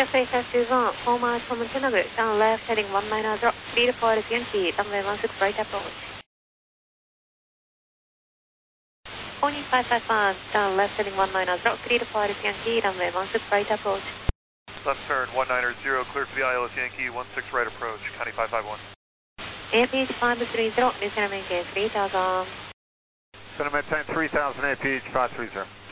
Cafe Taxi 1, former Tomatenagu, down left heading 19 drop, clear to flight Yankee, runway 16 right approach. Morning 555, down left heading 19 drop, clear to flight Yankee, runway 16 right approach. Left turn 190, clear for the ILS Yankee, 16 right approach, County 551. APH 530, New Center maintain 3000. Center maintain 3000, APH 530.